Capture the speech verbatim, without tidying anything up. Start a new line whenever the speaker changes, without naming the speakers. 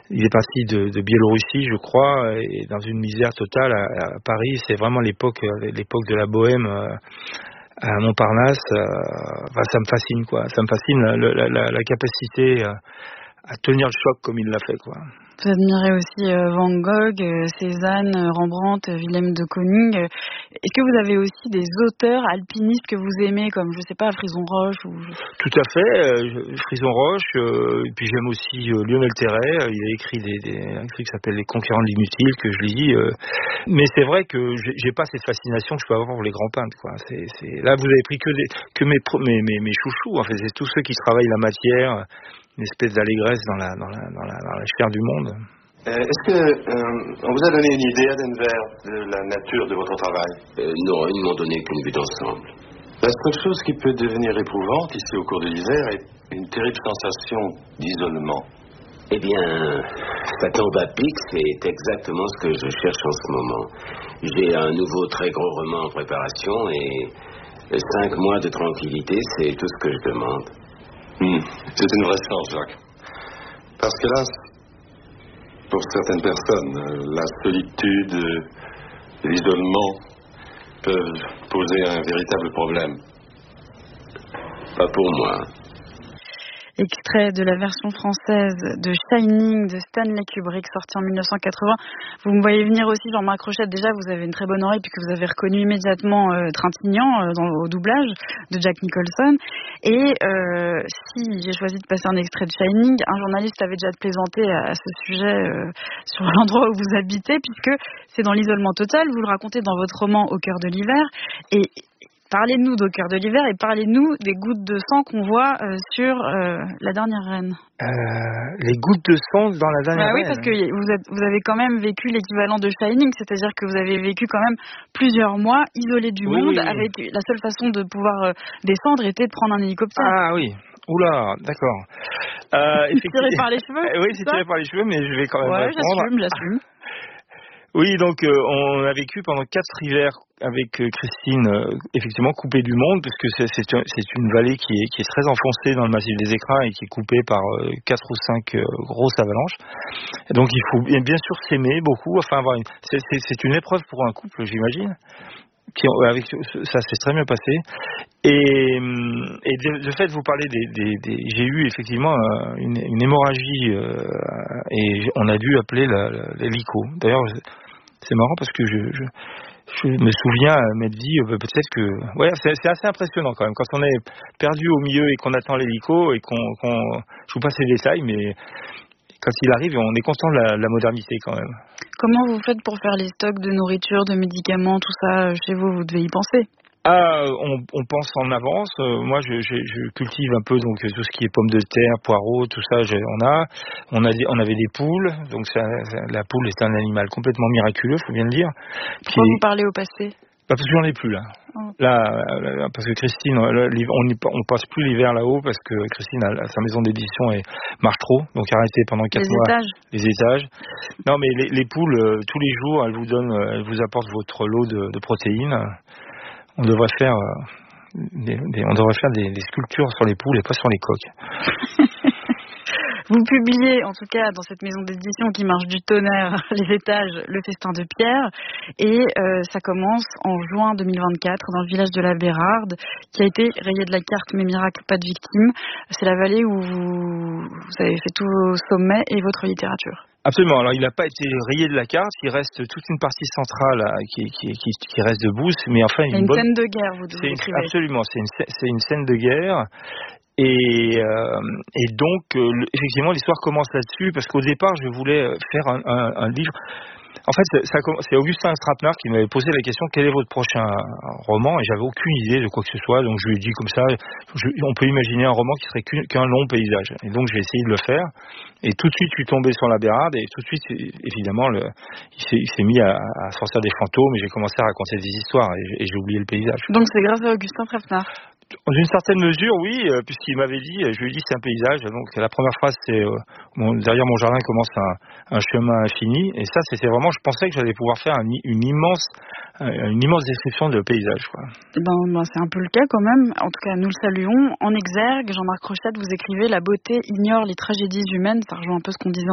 il est parti de, de Biélorussie, je crois, et dans une misère totale à, à Paris. C'est vraiment l'époque, l'époque de la bohème à Montparnasse. Enfin, ça me fascine, quoi. Ça me fascine la, la, la, la capacité à, à tenir le choc comme il l'a fait, quoi.
Vous admirez aussi euh, Van Gogh, euh, Cézanne, euh, Rembrandt, euh, Willem de Kooning. Euh, Est-ce que vous avez aussi des auteurs alpinistes que vous aimez, comme, je sais pas, Frison Roche ou...
Tout à fait, euh, Frison Roche, euh, et puis j'aime aussi euh, Lionel Terray. Euh, il a écrit des, des, un truc qui s'appelle Les Conquérants de l'inutile, que je lis. Euh, mais c'est vrai que j'ai, j'ai pas cette fascination que je peux avoir pour les grands peintres, quoi. C'est, c'est... Là, vous avez pris que, des, que mes, mes, mes, mes chouchous, en fait. C'est tous ceux qui travaillent la matière, une espèce d'allégresse dans la, dans la, dans la, dans la chair du monde.
Euh, est-ce que euh, on vous a donné une idée à Denver de la nature de votre travail?
euh, Non, ils ne m'ont donné qu'une vue d'ensemble.
La seule chose qui peut devenir éprouvante ici au cours de l'hiver est une terrible sensation d'isolement.
Eh bien, ça tombe à pic, c'est exactement ce que je cherche en ce moment. J'ai un nouveau très gros roman en préparation et cinq mois de tranquillité, c'est tout ce que je demande.
Hmm. C'est une vraie chance, Jacques. Parce que là, pour certaines personnes, la solitude, l'isolement peuvent poser un véritable problème.
Pas pour moi.
Extrait de la version française de Shining de Stanley Kubrick, sorti en dix-neuf cent quatre-vingts. Vous me voyez venir aussi, Jean-Marc Rochette. Déjà, vous avez une très bonne oreille puisque vous avez reconnu immédiatement euh, Trintignant euh, dans, au doublage de Jack Nicholson. Et euh, si j'ai choisi de passer un extrait de Shining, un journaliste avait déjà plaisanté à, à ce sujet euh, sur l'endroit où vous habitez, puisque c'est dans l'isolement total. Vous le racontez dans votre roman Au cœur de l'hiver. Et parlez-nous d'Au cœur de l'hiver et parlez-nous des gouttes de sang qu'on voit euh, sur euh, La Dernière Reine.
Euh, les gouttes de sang dans La Dernière
bah
Reine.
Oui, parce que vous, êtes, vous avez quand même vécu l'équivalent de Shining, c'est-à-dire que vous avez vécu quand même plusieurs mois isolé du
oui,
monde,
oui.
avec la seule façon de pouvoir euh, descendre était de prendre un hélicoptère.
Ah oui. Oula, d'accord. Euh,
c'est tiré par les cheveux.
Oui, c'est tiré par les cheveux, mais je vais quand même
ouais,
répondre.
j'assume, j'assume.
Oui, donc euh, on a vécu pendant quatre hivers avec euh, Christine, euh, effectivement coupée du monde, parce que c'est, c'est, un, c'est une vallée qui est, qui est très enfoncée dans le massif des Écrins et qui est coupée par euh, quatre ou cinq euh, grosses avalanches. Et donc il faut bien, bien sûr s'aimer beaucoup. Enfin, avoir une, c'est, c'est, c'est une épreuve pour un couple, j'imagine. Qui, avec, ça s'est très bien passé. Et, et de, de fait, vous parlez des, des, des j'ai eu effectivement une, une hémorragie euh, et on a dû appeler la, la, l'hélico. D'ailleurs, c'est marrant parce que je, je, je me souviens m'être dit euh, peut-être que ouais c'est, c'est assez impressionnant quand même quand on est perdu au milieu et qu'on attend l'hélico et qu'on, qu'on je vous passe les détails, mais quand il arrive on est content de la, de la modernité quand même.
Comment vous faites pour faire les stocks de nourriture, de médicaments, tout ça chez vous? Vous devez y penser.
Ah, on, on pense en avance. Euh, moi, je, je, je cultive un peu donc tout ce qui est pommes de terre, poireaux, tout ça. Je, on a, on a, des, on avait des poules. Donc ça, ça, la poule est un animal complètement miraculeux, faut bien le dire.
Pourquoi vous parlez au passé?
Bah parce que j'en ai plus là. Oh. Là, là, parce que Christine, là, on, y, on passe plus l'hiver là-haut parce que Christine, a, sa maison d'édition est, marche trop, donc arrêtez pendant quatre
les
mois.
Étages.
Les étages. Non, mais les, les poules, euh, tous les jours, elles vous donnent, elles vous apportent votre lot de, de protéines. On devrait faire, euh, des, des, on devrait faire des, des sculptures sur les poules et pas sur les coques.
Vous publiez, en tout cas, dans cette maison d'édition qui marche du tonnerre, Les Étages, Le Festin de Pierre. Et euh, ça commence en juin deux mille vingt-quatre dans le village de la Bérarde, qui a été rayé de la carte, mais miracle, pas de victime. C'est la vallée où vous, vous avez fait tout au sommet et votre littérature.
Absolument. Alors, il n'a pas été rayé de la carte. Il reste toute une partie centrale là, qui, qui, qui, qui reste debout. Mais enfin,
il y a une, une bonne... scène de guerre, vous
c'est
décrivez.
Absolument. C'est une, c'est une scène de guerre. Et, euh, et donc, euh, effectivement, l'histoire commence là-dessus, parce qu'au départ, je voulais faire un, un, un livre. En fait, c'est, ça, c'est Augustin Strappner qui m'avait posé la question: quel est votre prochain roman? Et j'avais aucune idée de quoi que ce soit, donc je lui ai dit comme ça, je, on peut imaginer un roman qui serait qu'un, qu'un long paysage. Et donc j'ai essayé de le faire, et tout de suite je suis tombé sur la Bérarde, et tout de suite, évidemment, le, il, s'est, il s'est mis à, à sortir des fantômes, et j'ai commencé à raconter des histoires, et, et j'ai oublié le paysage.
Donc c'est grâce à Augustin Strappner?
Dans une certaine mesure, oui, euh, puisqu'il m'avait dit, je lui ai dit c'est un paysage. Donc la première phrase, c'est euh, mon, derrière mon jardin commence un, un chemin infini. Et ça, c'était vraiment, je pensais que j'allais pouvoir faire un, une immense, euh, une immense description de paysage, quoi.
Ben, ben, c'est un peu le cas quand même. En tout cas, nous le saluons. En exergue, Jean-Marc Rochette, vous écrivez: la beauté ignore les tragédies humaines. Ça rejoint un peu ce qu'on disait